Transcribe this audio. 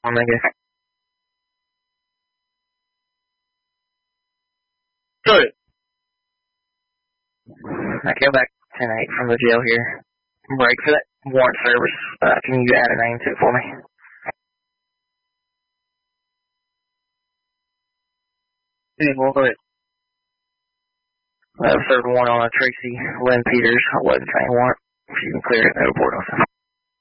nigga. Good. I go back 10-8 from the jail here. Break for that warrant service. Can you add a name to it for me? Well, go ahead. Served a warrant on a Tracy Lynn Peters 11 train warrant. If you can clear it, no report on